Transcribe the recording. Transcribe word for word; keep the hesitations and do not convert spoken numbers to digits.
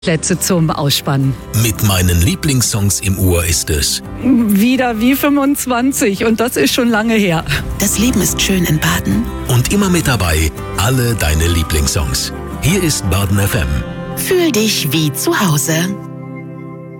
Plätze zum Ausspannen. Mit meinen Lieblingssongs im Ohr ist es Wieder wie fünfundzwanzig und das ist schon lange her. Das Leben ist schön in Baden. und immer mit dabei alle deine Lieblingssongs. Hier ist Baden F M. Fühl dich wie zu Hause.